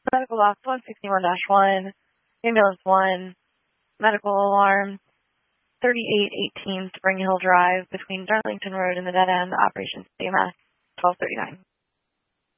Medical box 161-1, ambulance 1, medical alarm 3818 Spring Hill Drive between Darlington Road and the dead end, operations CMS 1239.